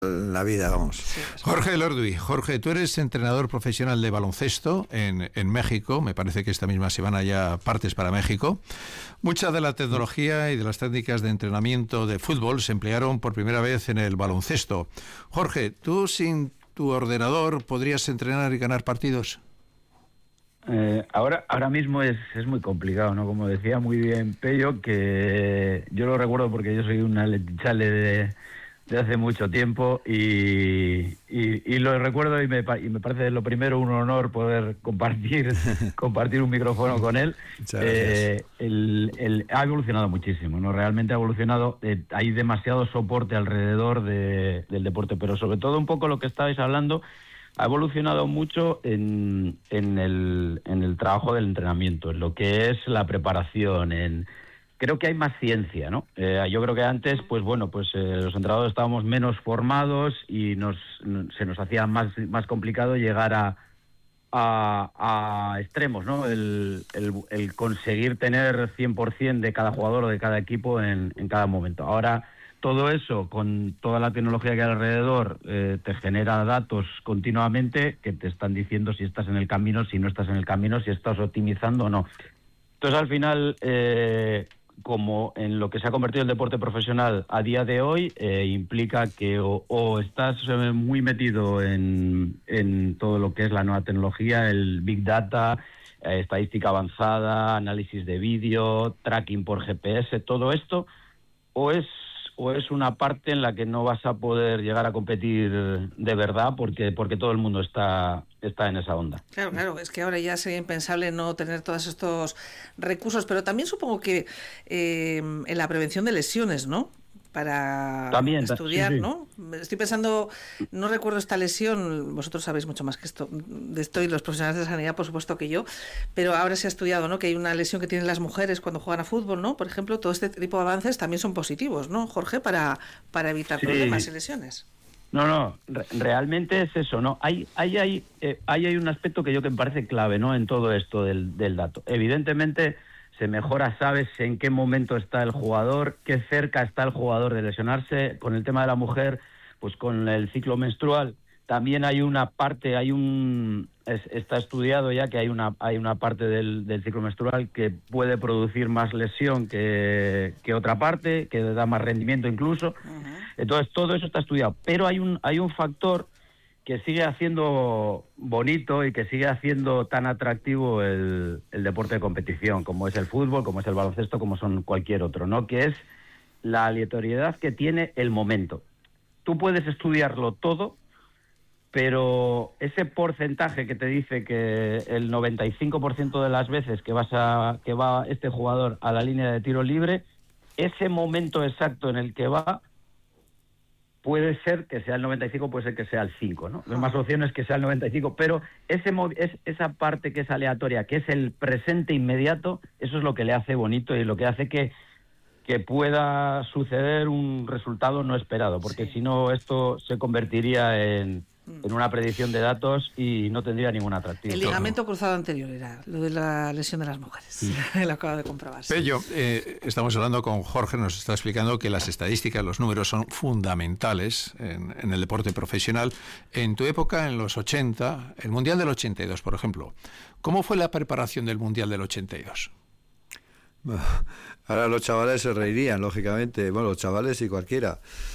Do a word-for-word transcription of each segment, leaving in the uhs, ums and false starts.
la vida, vamos. Sí, Jorge Elorduy. Jorge, tú eres entrenador profesional de baloncesto en, en México. Me parece que esta misma semana ya partes para México. Mucha de la tecnología y de las técnicas de entrenamiento de fútbol se emplearon por primera vez en el baloncesto. Jorge, ¿tú sin tu ordenador podrías entrenar y ganar partidos? Eh, ahora ahora mismo es, es muy complicado, ¿no? Como decía muy bien Pello, que yo lo recuerdo porque yo soy un atletichale de, de hace mucho tiempo y, y, y lo recuerdo y me, y me parece lo primero un honor poder compartir compartir un micrófono con él. Eh, el, el, ha evolucionado muchísimo, ¿no? Realmente ha evolucionado. Eh, hay demasiado soporte alrededor de, del deporte, pero sobre todo un poco lo que estabais hablando. Ha evolucionado mucho en, en, el, en el trabajo del entrenamiento, en lo que es la preparación. En, creo que hay más ciencia, ¿no? Eh, yo creo que antes, pues bueno, pues eh, los entrenadores estábamos menos formados y nos se nos hacía más, más complicado llegar a, a, a extremos, ¿no? El, el, el conseguir tener cien por ciento de cada jugador o de cada equipo en, en cada momento. Ahora, todo eso, con toda la tecnología que hay alrededor, eh, te genera datos continuamente que te están diciendo si estás en el camino, si no estás en el camino, si estás optimizando o no. Entonces, al final, eh, como en lo que se ha convertido el deporte profesional a día de hoy, eh, implica que o, o estás eh, muy metido en, en todo lo que es la nueva tecnología, el Big Data, eh, estadística avanzada, análisis de vídeo, tracking por G P S, todo esto, o es o es una parte en la que no vas a poder llegar a competir de verdad porque porque todo el mundo está está en esa onda. Claro, claro, es que ahora ya sería impensable no tener todos estos recursos, pero también supongo que eh, en la prevención de lesiones, ¿no? Para También, estudiar, sí, sí. ¿no? Estoy pensando, no recuerdo esta lesión, vosotros sabéis mucho más que esto, de esto y los profesionales de sanidad, por supuesto que yo, pero ahora se ha estudiado, ¿no? Que hay una lesión que tienen las mujeres cuando juegan a fútbol, ¿no? Por ejemplo, todo este tipo de avances también son positivos, ¿no, Jorge? Para, para evitar Sí. problemas y lesiones. No, no, re- realmente es eso, ¿no? Hay, hay, hay, eh, hay, hay un aspecto que yo que me parece clave, ¿no? En todo esto del, del dato. Evidentemente se mejora, sabes en qué momento está el jugador, qué cerca está el jugador de lesionarse. Con el tema de la mujer, pues con el ciclo menstrual, también hay una parte, hay un es, está estudiado ya que hay una hay una parte del, del ciclo menstrual que puede producir más lesión que, que otra parte, que da más rendimiento incluso. Uh-huh. Entonces todo eso está estudiado, pero hay un hay un factor que sigue haciendo bonito y que sigue haciendo tan atractivo el, el deporte de competición, como es el fútbol, como es el baloncesto, como son cualquier otro, ¿no? Que es la aleatoriedad que tiene el momento. Tú puedes estudiarlo todo, pero ese porcentaje que te dice que el noventa y cinco por ciento de las veces que vas a que va este jugador a la línea de tiro libre, ese momento exacto en el que va, puede ser que sea el noventa y cinco, puede ser que sea el cinco, ¿no? Hay más opciones que sea el noventa y cinco, pero ese es, esa parte que es aleatoria, que es el presente inmediato, eso es lo que le hace bonito y lo que hace que, que pueda suceder un resultado no esperado, porque sí. Si no esto se convertiría en, en una predicción de datos y no tendría ningún atractivo. El ligamento cruzado anterior era lo de la lesión de las mujeres. Sí. Lo acabo de comprobar. Sí. Pello, eh, estamos hablando con Jorge, nos está explicando que las estadísticas, los números son fundamentales en, en el deporte profesional. En tu época, en los ochenta, el Mundial del ochenta y dos, por ejemplo, ¿cómo fue la preparación del Mundial del ochenta y dos? Ahora los chavales se reirían, lógicamente. Bueno, los chavales y cualquiera.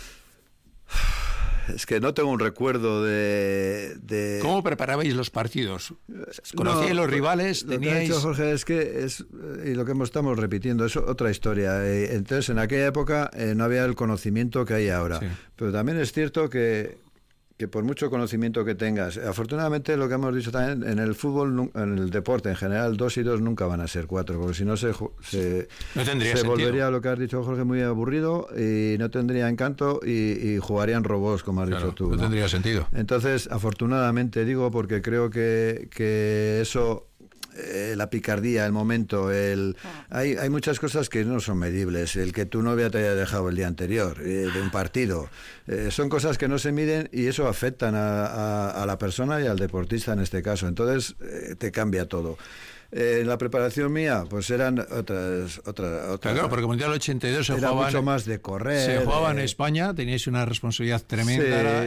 Es que no tengo un recuerdo de... de... ¿Cómo preparabais los partidos? ¿Conocíais no, los rivales? Lo ¿Teníais...? que ha dicho Jorge es que es, y lo que estamos repitiendo, es otra historia. Entonces, en aquella época eh, no había el conocimiento que hay ahora. Sí. Pero también es cierto que, que por mucho conocimiento que tengas, afortunadamente lo que hemos dicho también, en el fútbol, en el deporte en general, dos y dos nunca van a ser cuatro, porque si no se, se, no se volvería, lo que has dicho Jorge, muy aburrido y no tendría encanto y, y jugarían robots, como has claro, dicho tú. No, ¿no? tendría sentido. Entonces, afortunadamente digo, porque creo que, que eso... Eh, la picardía, el momento, el hay, hay muchas cosas que no son medibles, el que tu novia te haya dejado el día anterior eh, de un partido, eh, son cosas que no se miden y eso afectan a, a, a la persona y al deportista en este caso, entonces eh, te cambia todo. Eh, la preparación mía, pues eran otras... otras, otras claro, porque el Mundial ochenta y dos se era jugaba... mucho más de correr. Se jugaba de... en España, teníais una responsabilidad tremenda. Sí.